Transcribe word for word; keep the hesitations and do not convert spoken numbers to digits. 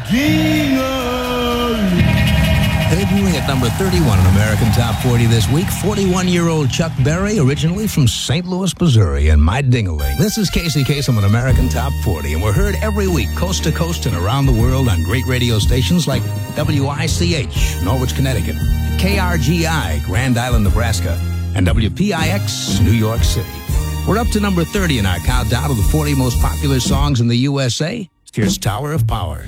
Debuting at number thirty-one in American Top forty this week, forty-one-year-old Chuck Berry, originally from Saint Louis, Missouri, and My Ding-a-Ling. This is Casey Kasem on American Top forty, and we're heard every week, coast to coast and around the world on great radio stations like W I C H, Norwich, Connecticut, K R G I, Grand Island, Nebraska, and W P I X, New York City. We're up to number thirty in our countdown of the forty most popular songs in the U S A. Here's Tower of Power.